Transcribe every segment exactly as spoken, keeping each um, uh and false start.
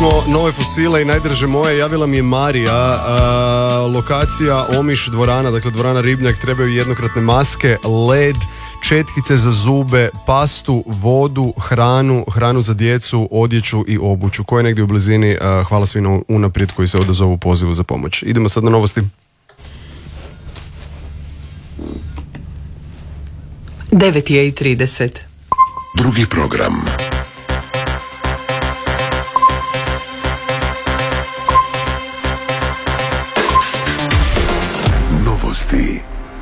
smo nove fosile i najdrže moje. Javila mi je Marija, a, lokacija Omiš dvorana, dakle dvorana Ribnjak. Trebaju jednokratne maske, led, četkice za zube, pastu, vodu, hranu, hranu za djecu, odjeću i obuću. Ko je negdje u blizini, a, hvala svima unaprijed koji se odazovu pozivu za pomoć. Idemo sad na novosti. devet je i trideset. Drugi program. Novosti.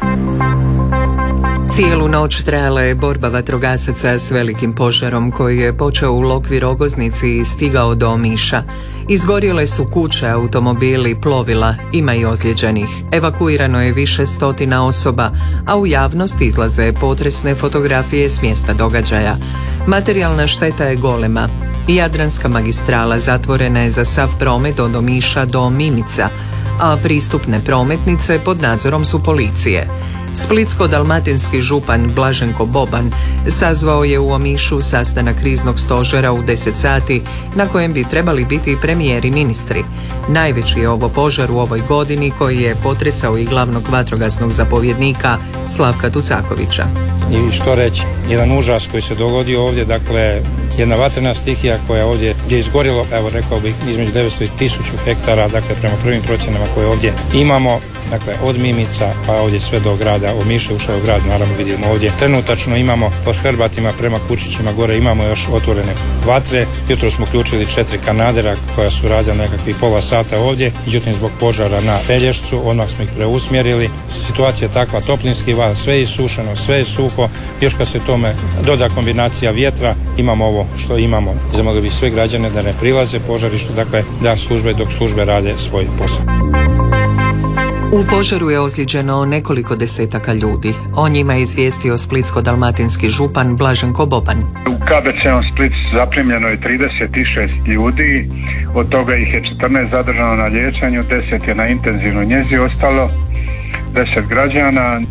Cijelu noć trajala je borba vatrogasaca s velikim požarom koji je počeo u Lokvi Rogoznici i stigao do Omiša. Izgorjele su kuće, automobili, plovila, ima i ozlijeđenih. Evakuirano je više stotina osoba, a u javnost izlaze potresne fotografije s mjesta događaja. Materijalna šteta je golema. Jadranska magistrala zatvorena je za sav promet od Omiša do Mimica, a pristupne prometnice pod nadzorom su policije. Splitsko-dalmatinski župan Blaženko Boban sazvao je u Omišu sastanak kriznog stožera u deset sati na kojem bi trebali biti premijeri i ministri. Najveći je ovo požar u ovoj godini koji je potresao i glavnog vatrogasnog zapovjednika Slavka Tucakovića. I što reći, jedan užas koji se dogodio ovdje, dakle jedna vatrena stihija koja ovdje je izgorilo, evo rekao bih, između devetsto i tisuću hektara, dakle prema prvim procjenama koje ovdje imamo, dakle od Mimica pa ovdje sve do grada Omiša, ušao u grad, naravno vidimo ovdje. Trenutačno imamo po Hrbatima prema Kučićima gore imamo još otvorene vatre. Jutro smo uključili četiri kanadera koja su radila nekakvih pola sata ovdje, međutim zbog požara na Pelješcu odmah smo ih preusmjerili. Situacija je takva, toplinski val, sve je isušeno, sve je suho, još kad se tome doda kombinacija vjetra, imamo ovo što imamo. Zamolili bi sve građane da ne prilaze požarištu, dakle da službe dok službe rade svoj posao. U požaru je ozlijeđeno nekoliko desetaka ljudi. O njima je izvijestio splitsko-dalmatinski župan Blaženko Boban. U K B C-om Split zaprimljeno je trideset šest ljudi, od toga ih je četrnaest zadržano na liječenju, deset je na intenzivnoj njezi ostalo, deset građana.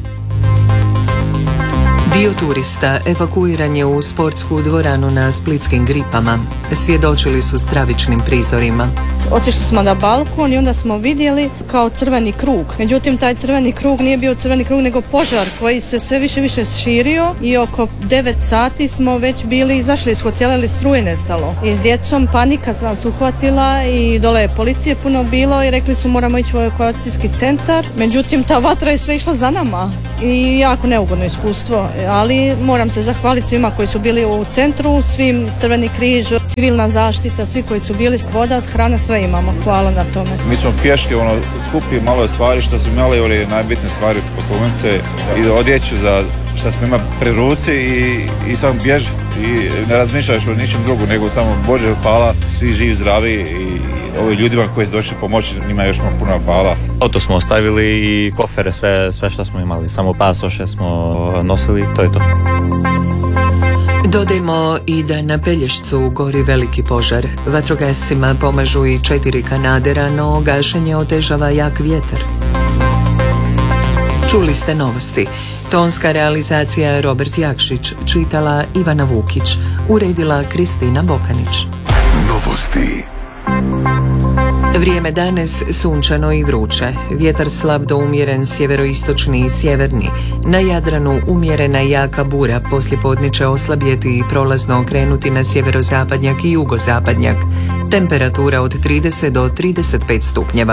Dio turista evakuiran je u sportsku dvoranu na splitskim Gripama. Svjedočili su stravičnim prizorima. Otišli smo na balkon i onda smo vidjeli kao crveni krug. Međutim, taj crveni krug nije bio crveni krug, nego požar koji se sve više više širio i oko devet sati smo već bili izašli iz hotela ili struje nestalo. I s djecom panika nas uhvatila i dole je policije puno bilo i rekli su moramo ići u evakuacijski centar. Međutim, ta vatra je sve išla za nama i jako neugodno iskustvo. Ali moram se zahvaliti svima koji su bili u centru, svim Crveni križ, civilna zaštita, svi koji su bili, voda, hrana, sve imamo. Hvala na tome. Mi smo pješke, ono, skupi malo stvari što smo imali, ove najbitne stvari, putovnice i odjeću za što smo imali pri ruci i, i samo bježi i ne razmišljaš o ničem drugu, nego samo Bože hvala, svi živi, zdravi i ovi ljudima koji su došli pomoći, njima još malo puno hvala. Auto smo ostavili i kofere, sve, sve što smo imali, samo pasoše smo nosili, to je to. Dodajmo i da na Pelješcu gori veliki požar. Vatrogascima pomažu i četiri kanadera, no gašenje otežava jak vjetar. Čuli ste novosti. Tonska realizacija Robert Jakšić, čitala Ivana Vukić, uredila Kristina Bokanić. Novosti. Vrijeme danas sunčano i vruće. Vjetar slab do umjeren sjeveroistočni i sjeverni. Na Jadranu umjerena i jaka bura, poslijepodne će oslabjeti i prolazno okrenuti na sjeverozapadnjak i jugozapadnjak. Temperatura od trideset do trideset pet stupnjeva.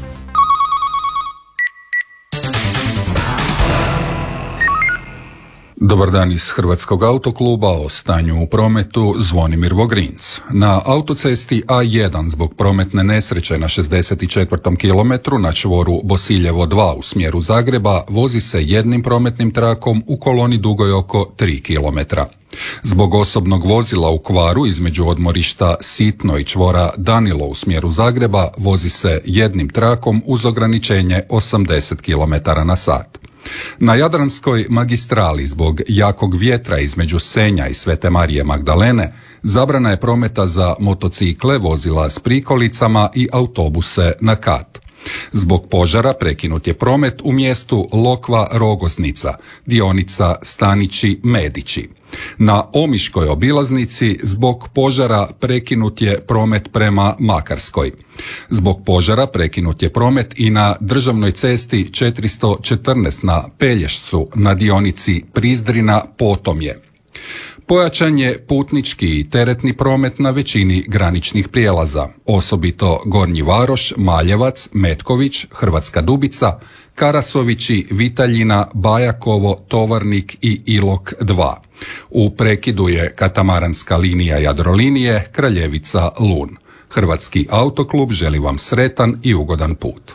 Dobar dan iz Hrvatskog autokluba, o stanju u prometu Zvonimir Vogrinc. Na autocesti A jedan zbog prometne nesreće na šezdeset četvrtom kilometru na čvoru Bosiljevo dva u smjeru Zagreba vozi se jednim prometnim trakom u koloni dugoj oko tri kilometra. Zbog osobnog vozila u kvaru između odmorišta Sitno i čvora Danilo u smjeru Zagreba vozi se jednim trakom uz ograničenje osamdeset kilometara na sat. Na Jadranskoj magistrali zbog jakog vjetra između Senja i Svete Marije Magdalene zabrana je prometa za motocikle, vozila s prikolicama i autobuse na kat. Zbog požara prekinut je promet u mjestu Lokva-Rogoznica, dionica Stanići-Medići. Na Omiškoj obilaznici zbog požara prekinut je promet prema Makarskoj. Zbog požara prekinut je promet i na državnoj cesti četiristo četrnaest na Pelješcu na dionici Prizdrina-Potomje. Pojačan je putnički i teretni promet na većini graničnih prijelaza, osobito Gornji Varoš, Maljevac, Metković, Hrvatska Dubica, Karasovići, Vitaljina, Bajakovo, Tovarnik i Ilok dva. U prekidu je katamaranska linija Jadrolinije Kraljevica-Lun. Hrvatski autoklub želi vam sretan i ugodan put.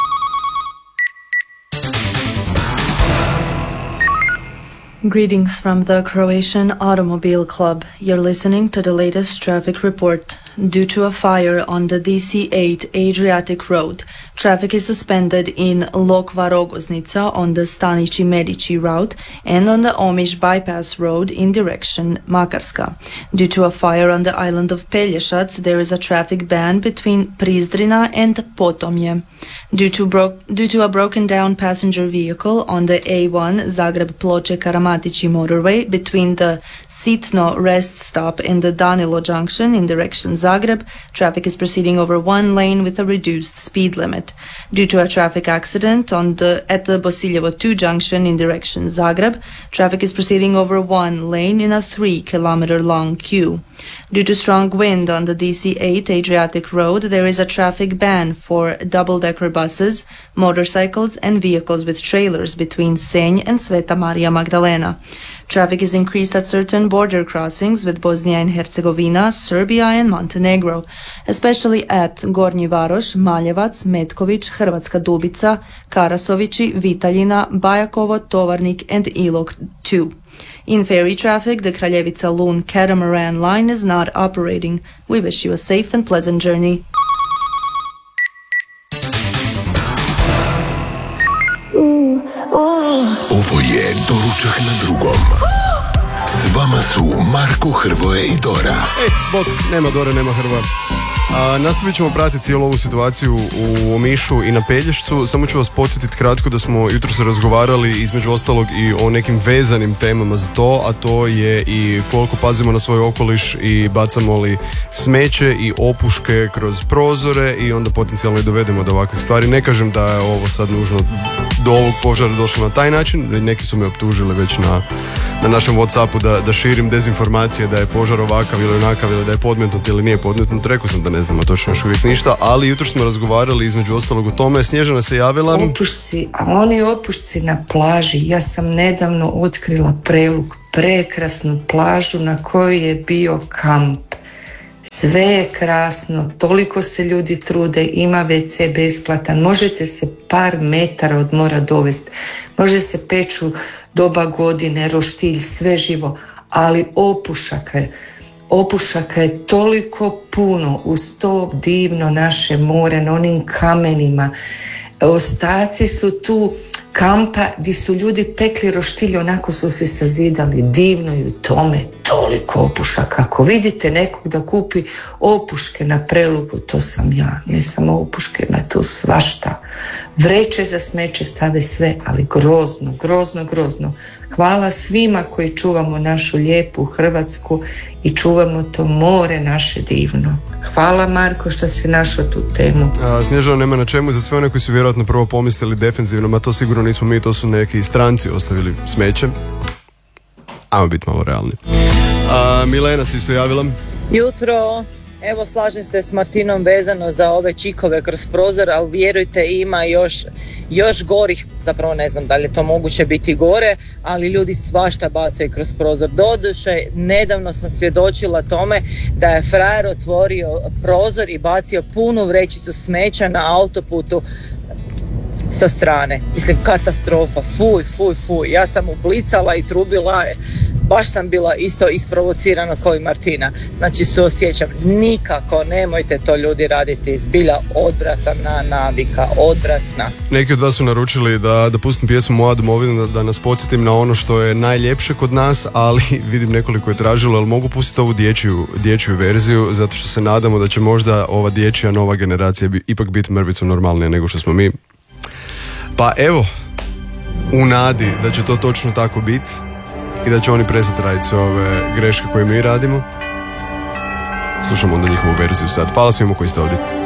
Greetings from the Croatian Automobile Club. You're listening to the latest traffic report. Due to a fire on the D C eight Adriatic Road, traffic is suspended in Lokva-Rogoznica on the Stanići-Medići route and on the Omiš bypass road in direction Makarska. Due to a fire on the island of Pelješac, there is a traffic ban between Prizdrina and Potomje. Due to, bro- due to a broken down passenger vehicle on the A one Zagreb-Ploče-Karamatići motorway between the Sitno rest stop and the Danilo junction in direction Zagreb, traffic is proceeding over one lane with a reduced speed limit. Due to a traffic accident on the at the Bosiljevo two junction in direction Zagreb, traffic is proceeding over one lane in a three kilometer long queue. Due to strong wind on the D C eight Adriatic Road, there is a traffic ban for double-decker buses, motorcycles and vehicles with trailers between Senj and Sveta Marija Magdalena. Traffic is increased at certain border crossings with Bosnia and Herzegovina, Serbia and Montenegro, especially at Gornji Varoš, Maljevac, Metković, Hrvatska Dubica, Karasovići, Vitaljina, Bajakovo, Tovarnik and Ilok two. In ferry traffic, the Kraljevica-Lun catamaran line is not operating. We wish you a safe and pleasant journey. Ovo je Doručak na drugom. S vama su Marko, Hrvoje i Dora. Ej, bok, nema Dore, nema Hrvoja. A, nastavit ćemo pratiti cijelu ovu situaciju u Omišu i na Pelješcu. Samo ću vas podsjetiti kratko da smo jutros razgovarali između ostalog i o nekim vezanim temama za to, a to je i koliko pazimo na svoj okoliš i bacamo li smeće i opuške kroz prozore i onda potencijalno i dovedemo do ovakvih stvari. Ne kažem da je ovo sad nužno do ovog požara došlo na taj način, neki su me optužili već na, na našem WhatsAppu da, da širim dezinformacije da je požar ovakav ili onakav ili da je podmetnut ili nije podmetnut. Rekao sam da ne znamo točno još uvijek ništa, ali jutro smo razgovarali između ostalog o tome. Snježana se javila. Opušci, a oni opušci na plaži. Ja sam nedavno otkrila Prelug, prekrasnu plažu na kojoj je bio kamp. Sve je krasno, toliko se ljudi trude, ima ve ce besplatan, možete se par metara od mora dovesti, može se peču doba godine, roštilj, sve živo, ali opušaka je. Opušaka je toliko puno uz to divno naše more na onim kamenima. Ostaci su tu kampa gdje su ljudi pekli roštilje, onako su se sazidali, divno i u tome toliko opušaka. Ako vidite nekog da kupi opuške na Prelugu, to sam ja, ne samo opuške, ima tu svašta. Vreće za smeće stave sve, ali grozno, grozno, grozno. Hvala svima koji čuvamo našu lijepu Hrvatsku i čuvamo to more naše divno. Hvala Marko što si našao tu temu. A, Snježano, nema na čemu. Za sve one koji su vjerojatno prvo pomislili defenzivno, ma to sigurno nismo mi, to su neki stranci ostavili smeće. Ajmo biti malo realni. A, Milena se isto javila. Jutro. Evo, slažem se s Martinom vezano za ove čikove kroz prozor, ali vjerujte, ima još, još gorih, zapravo ne znam da li je to moguće biti gore, ali ljudi svašta bacaju kroz prozor. Doduše, nedavno sam svjedočila tome da je frajer otvorio prozor i bacio punu vrećicu smeća na autoputu sa strane. Mislim, katastrofa, fuj, fuj, fuj. Ja sam ublicala i trubila baš sam bila isto isprovocirana kao i Martina. Znači suosjećam, nikako nemojte to ljudi raditi, zbilja odvratna navika, odvratna. Neki od vas su naručili da, da pustim pjesmu Moja domovina, da, da nas podsjetim na ono što je najljepše kod nas, ali vidim nekoliko je tražilo, ali mogu pustiti ovu dječju, dječju verziju, zato što se nadamo da će možda ova dječja nova generacija bi, ipak biti mrvicu normalnije nego što smo mi. Pa evo, u nadi da će to točno tako biti i da će oni prestati raditi sve ove greške koje mi radimo, slušamo onda njihovu verziju sad. Hvala svima koji ste ovdje.